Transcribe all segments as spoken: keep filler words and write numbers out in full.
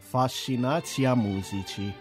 Fascinația muzicii.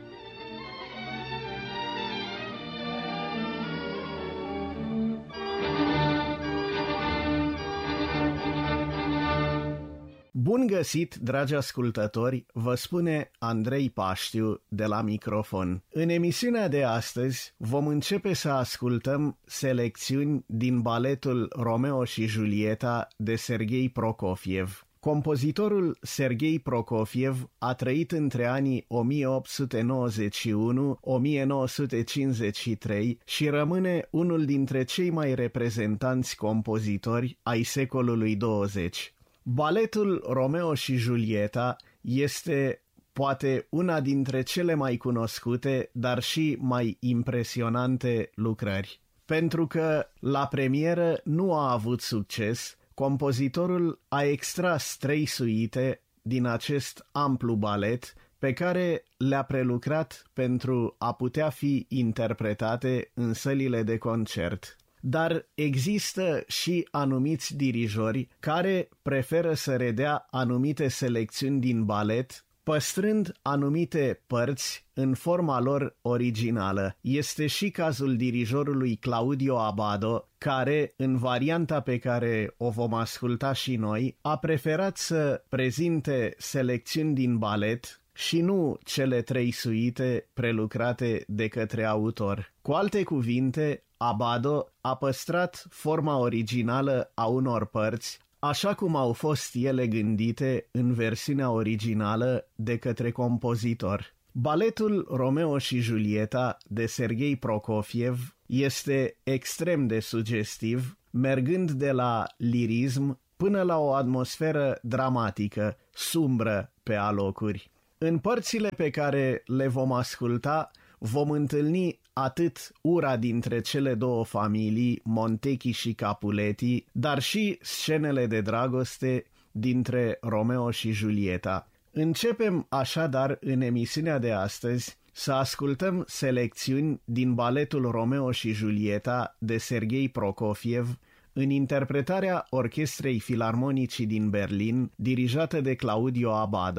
Bun găsit, dragi ascultători, vă spune Andrei Paștiu de la microfon. În emisiunea de astăzi vom începe să ascultăm selecțiuni din baletul Romeo și Julieta de Serghei Prokofiev. Compozitorul Serghei Prokofiev a trăit între anii o mie opt sute nouăzeci și unu - o mie nouă sute cincizeci și trei și rămâne unul dintre cei mai reprezentanți compozitori ai secolului douăzeci. Baletul Romeo și Julieta este poate una dintre cele mai cunoscute, dar și mai impresionante lucrări. Pentru că la premieră nu a avut succes, compozitorul a extras trei suite din acest amplu balet pe care le-a prelucrat pentru a putea fi interpretate în sălile de concert. Dar există și anumiți dirijori care preferă să redea anumite selecțiuni din balet, păstrând anumite părți în forma lor originală. Este și cazul dirijorului Claudio Abbado, care, în varianta pe care o vom asculta și noi, a preferat să prezinte selecțiuni din balet și nu cele trei suite prelucrate de către autor. Cu alte cuvinte, Abbado a păstrat forma originală a unor părți, așa cum au fost ele gândite în versiunea originală de către compozitor. Baletul Romeo și Julieta de Serghei Prokofiev este extrem de sugestiv, mergând de la lirism până la o atmosferă dramatică, sumbră pe alocuri. În părțile pe care le vom asculta, vom întâlni atât ura dintre cele două familii, Montecchi și Capuletti, dar și scenele de dragoste dintre Romeo și Julieta. Începem așadar în emisiunea de astăzi să ascultăm selecțiuni din baletul Romeo și Julieta de Serghei Prokofiev în interpretarea Orchestrei Filarmonicii din Berlin, dirijată de Claudio Abbado.